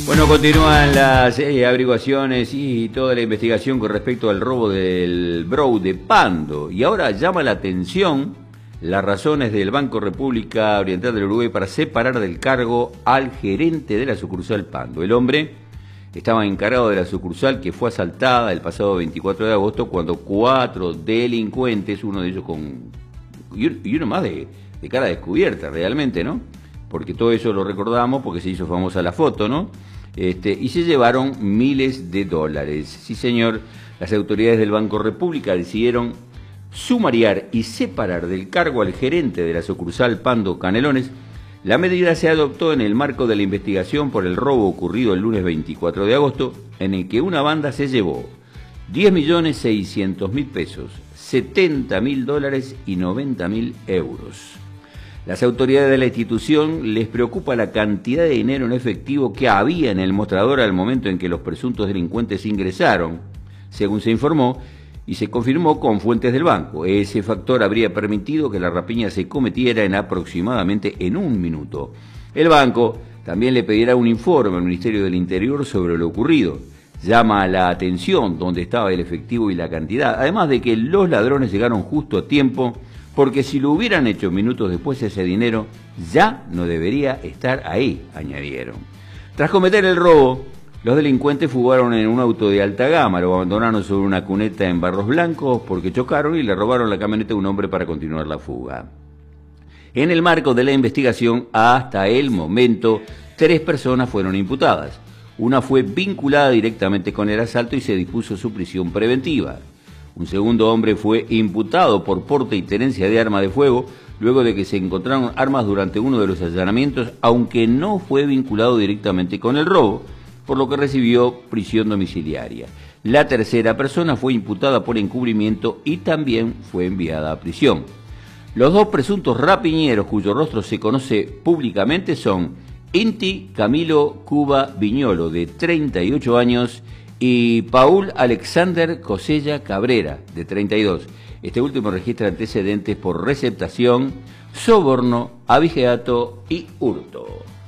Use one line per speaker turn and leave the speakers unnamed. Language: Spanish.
Bueno, continúan las averiguaciones y toda la investigación con respecto al robo del Brou de Pando. Y ahora llama la atención las razones del Banco República Oriental del Uruguay para separar del cargo al gerente de la sucursal Pando. El hombre estaba encargado de la sucursal que fue asaltada el pasado 24 de agosto cuando 4 delincuentes, uno de ellos y uno más de cara descubierta realmente, ¿no? Porque todo eso lo recordamos porque se hizo famosa la foto, ¿no? Y se llevaron miles de dólares. Sí, señor, las autoridades del Banco República decidieron sumariar y separar del cargo al gerente de la sucursal Pando Canelones. La medida se adoptó en el marco de la investigación por el robo ocurrido el lunes 24 de agosto, en el que una banda se llevó 10.600.000 pesos, 70.000 dólares y 90.000 euros. Las autoridades de la institución les preocupa la cantidad de dinero en efectivo que había en el mostrador al momento en que los presuntos delincuentes ingresaron, según se informó y se confirmó con fuentes del banco. Ese factor habría permitido que la rapiña se cometiera en aproximadamente un minuto. El banco también le pedirá un informe al Ministerio del Interior sobre lo ocurrido. Llama la atención dónde estaba el efectivo y la cantidad, además de que los ladrones llegaron justo a tiempo, porque si lo hubieran hecho minutos después ese dinero ya no debería estar ahí, añadieron. Tras cometer el robo, los delincuentes fugaron en un auto de alta gama, lo abandonaron sobre una cuneta en Barros Blancos porque chocaron y le robaron la camioneta a un hombre para continuar la fuga. En el marco de la investigación, hasta el momento, 3 personas fueron imputadas. Una fue vinculada directamente con el asalto y se dispuso su prisión preventiva. Un segundo hombre fue imputado por porte y tenencia de arma de fuego, luego de que se encontraron armas durante uno de los allanamientos, aunque no fue vinculado directamente con el robo, por lo que recibió prisión domiciliaria. La tercera persona fue imputada por encubrimiento y también fue enviada a prisión. Los 2 presuntos rapiñeros cuyo rostro se conoce públicamente son Inti Camilo Cuba Viñolo, de 38 años, y Paul Alexander Cosella Cabrera, de 32. Este último registra antecedentes por receptación, soborno, abigeato y hurto.